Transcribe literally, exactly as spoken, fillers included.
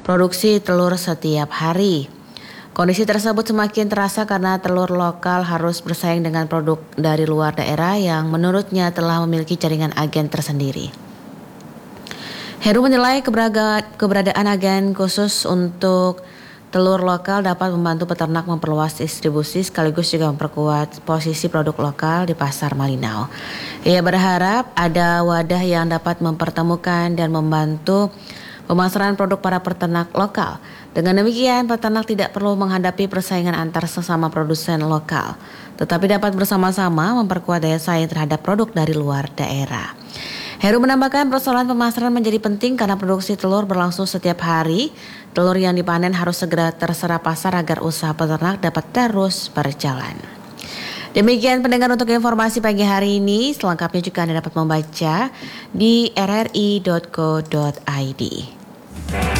produksi telur setiap hari. Kondisi tersebut semakin terasa karena telur lokal harus bersaing dengan produk dari luar daerah yang menurutnya telah memiliki jaringan agen tersendiri. Heru menilai keberadaan agen khusus untuk telur lokal dapat membantu peternak memperluas distribusi sekaligus juga memperkuat posisi produk lokal di pasar Malinau. Ia berharap ada wadah yang dapat mempertemukan dan membantu pemasaran produk para peternak lokal. Dengan demikian, peternak tidak perlu menghadapi persaingan antar sesama produsen lokal, tetapi dapat bersama-sama memperkuat daya saing terhadap produk dari luar daerah. Heru menambahkan persoalan pemasaran menjadi penting karena produksi telur berlangsung setiap hari. Telur yang dipanen harus segera terserap pasar agar usaha peternak dapat terus berjalan. Demikian pendengar untuk informasi pagi hari ini. Selengkapnya juga Anda dapat membaca di r r i dot co dot i d.